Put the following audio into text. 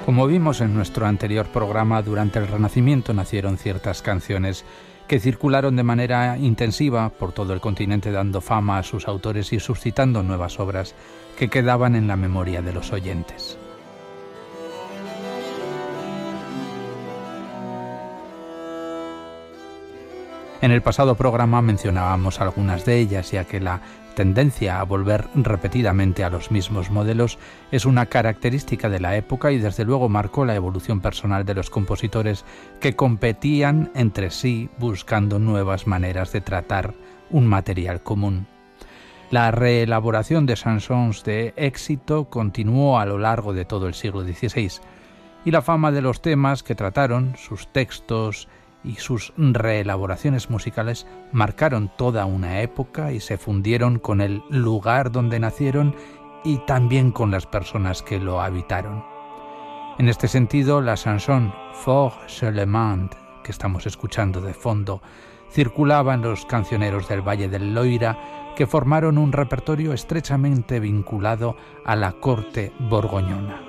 Como vimos en nuestro anterior programa, durante el Renacimiento nacieron ciertas canciones que circularon de manera intensiva por todo el continente, dando fama a sus autores y suscitando nuevas obras que quedaban en la memoria de los oyentes. En el pasado programa mencionábamos algunas de ellas, ya que la tendencia a volver repetidamente a los mismos modelos es una característica de la época y desde luego marcó la evolución personal de los compositores que competían entre sí buscando nuevas maneras de tratar un material común. La reelaboración de chansons de éxito continuó a lo largo de todo el siglo XVI y la fama de los temas que trataron, sus textos y sus reelaboraciones musicales marcaron toda una época y se fundieron con el lugar donde nacieron y también con las personas que lo habitaron. En este sentido, la chanson Fort Charlemagne, que estamos escuchando de fondo, circulaba en los cancioneros del Valle del Loira, que formaron un repertorio estrechamente vinculado a la corte borgoñona.